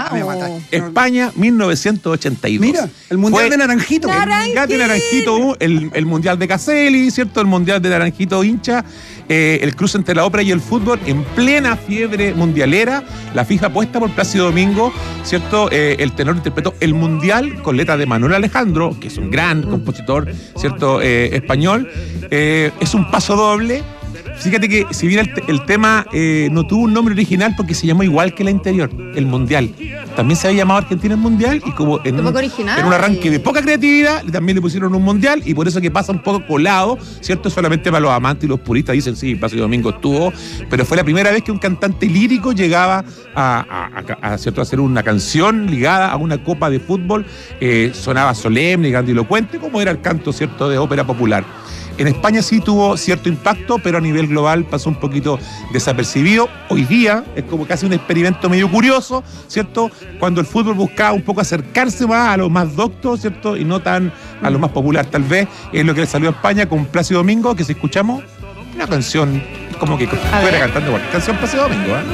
me mataste. España, 1982. Mira, el Mundial de Naranjito. El Mundial de Naranjito, el Mundial de Caselli, ¿cierto? El Mundial de Naranjito hincha. El cruce entre la ópera y el fútbol en plena fiebre mundialera, la FIFA puesta por Plácido Domingo, ¿cierto? El tenor interpretó el Mundial con letra de Manuel Alejandro, que es un gran compositor, ¿cierto? Español. Es un paso doble. Fíjate que si bien el tema no tuvo un nombre original porque se llamó igual que la anterior, el Mundial. También se había llamado Argentina el Mundial y como en un arranque de poca creatividad, también le pusieron un Mundial y por eso que pasa un poco colado, ¿cierto? Solamente para los amantes y los puristas dicen, sí, Plácido Domingo estuvo, pero fue la primera vez que un cantante lírico llegaba ¿cierto? a hacer una canción ligada a una copa de fútbol, sonaba solemne y grandilocuente, como era el canto, ¿cierto?, de ópera popular. En España sí tuvo cierto impacto, pero a nivel global pasó un poquito desapercibido. Hoy día es como casi un experimento medio curioso, ¿cierto? Cuando el fútbol buscaba un poco acercarse más a lo más docto, ¿cierto? Y no tan a lo más popular, tal vez. Es lo que le salió a España con Plácido Domingo, que si escuchamos una canción, como que fuera cantando cualquier canción Plácido Domingo, ¿eh?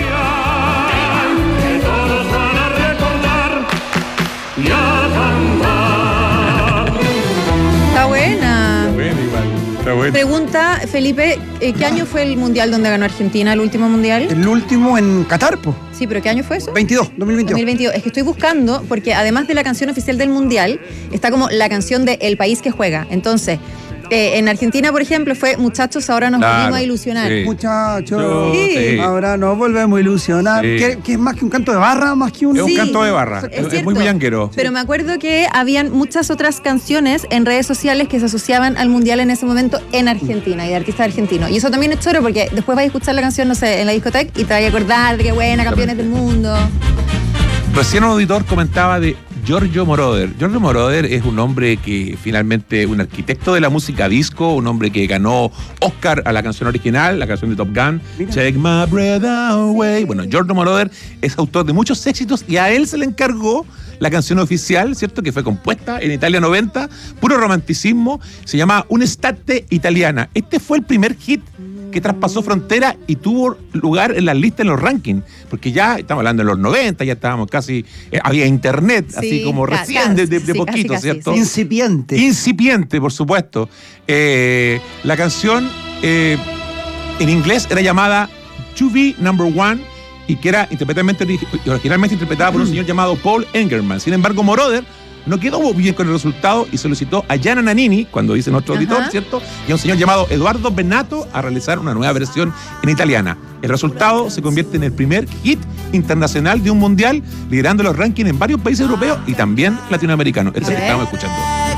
Está buena. Bueno. Pregunta, Felipe, ¿qué año fue el mundial donde ganó Argentina, el último mundial? El último en Qatar, po. Sí, pero ¿qué año fue eso? 2022. Es que estoy buscando, porque además de la canción oficial del mundial, está como la canción de El País que Juega. Entonces, en Argentina, por ejemplo, fue Muchachos, ahora nos volvimos a ilusionar. Sí. Muchachos, Sí. ahora nos volvemos a ilusionar. Sí. Que es más que un canto de barra, más que un... Es un Sí, canto de barra, es muy bullanguero. Pero me acuerdo que habían muchas otras canciones en redes sociales que se asociaban al mundial en ese momento en Argentina y de artistas argentinos. Y eso también es choro porque después vas a escuchar la canción, no sé, en la discoteca y te vas a acordar de qué buena, campeones del mundo. Recién un auditor comentaba de Giorgio Moroder. Giorgio Moroder es un hombre que finalmente, un arquitecto de la música disco, un hombre que ganó Oscar a la canción original, la canción de Top Gun, Take My Breath Away. Bueno, Giorgio Moroder es autor de muchos éxitos y a él se le encargó la canción oficial, ¿cierto? Que fue compuesta en Italia 90, puro romanticismo, se llama Un'estate italiana. Este fue el primer hit que traspasó frontera y tuvo lugar en las listas, en los rankings, porque ya estamos hablando de los 90, ya estábamos casi, había internet, Sí, así como recién, de poquito, casi, ¿cierto? sí. Incipiente. Por supuesto. La canción en inglés era llamada To Be Number One y que era originalmente interpretada por un señor llamado Paul Engerman. Sin embargo, Moroder no quedó muy bien con el resultado y solicitó a Gianna Nannini, cuando dice nuestro auditor, ¿cierto? Y a un señor llamado Eduardo Bennato a realizar una nueva versión en italiana. El resultado se convierte en el primer hit internacional de un mundial, liderando los rankings en varios países europeos y también latinoamericanos. Este es el que estamos escuchando.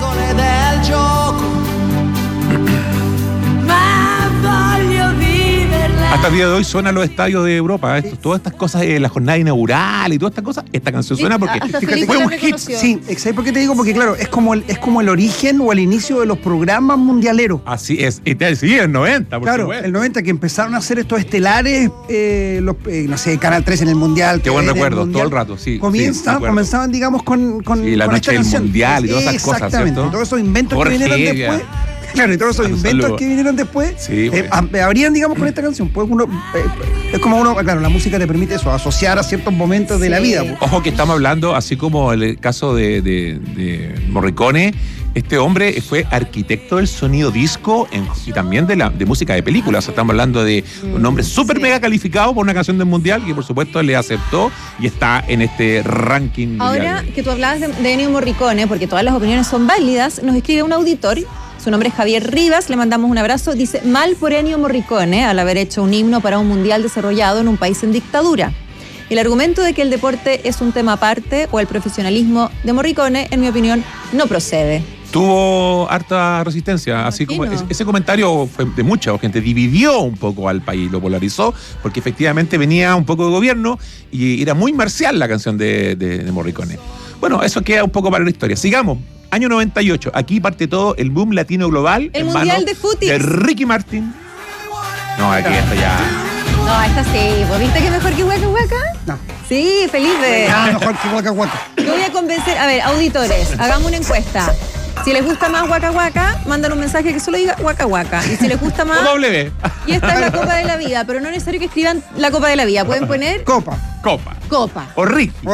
Hasta el día de hoy suena en los estadios de Europa. Todas estas cosas, la jornada inaugural y todas estas cosas, esta canción suena porque fue un hit. Sí, ¿sabes por qué te digo? Porque claro, es como el origen o el inicio de los programas mundialeros. Así es. Sí, el 90, por Claro, supuesto. el 90 que empezaron a hacer estos estelares, no sé, Canal 3 en el Mundial. Qué buen TVN en el recuerdo, Mundial. todo el rato, sí. Comenzaban, digamos, con Sí, la con noche esta del canción. Mundial y todas esas cosas, Exactamente, ¿cierto? y todos esos inventos Jorge que vinieron Evia. después. Claro, y todos esos inventos que vinieron después, Sí, bueno. habrían, digamos, con esta canción. Pues uno, es como uno, claro, la música te permite eso, asociar a ciertos momentos de la vida. Pues. Ojo que estamos hablando, así como el caso de Morricone, este hombre fue arquitecto del sonido disco y también de música de películas. O sea, estamos hablando de un hombre súper mega calificado por una canción del mundial que por supuesto le aceptó y está en este ranking Ahora mundial. que tú hablabas de Ennio Morricone, porque todas las opiniones son válidas, nos escribe un auditor, su nombre es Javier Rivas, le mandamos un abrazo, dice, mal por Ennio Morricone al haber hecho un himno para un mundial desarrollado en un país en dictadura. El argumento de que el deporte es un tema aparte o el profesionalismo de Morricone, en mi opinión, no procede. Tuvo harta resistencia, así como ese comentario fue de mucha gente, dividió un poco al país, lo polarizó, porque efectivamente venía un poco de gobierno y era muy marcial la canción de Morricone. Bueno, eso queda un poco para la historia. Sigamos. Año 98, aquí parte todo el boom latino global. El mundial de fútbol. De Ricky Martin. No, aquí está ya. No, esta sí. ¿Vos viste que mejor que Waka Waka? No. Sí, Felipe. Mejor que Waka Waka. Yo voy a convencer, a ver, auditores, hagamos una encuesta. Si les gusta más Waka Waka, mandan un mensaje que solo diga Waka Waka. Y si les gusta más... W. Y esta es la Copa de la Vida, pero no es necesario que escriban la Copa de la Vida. Pueden poner Copa. Copa. Copa. O Ricky.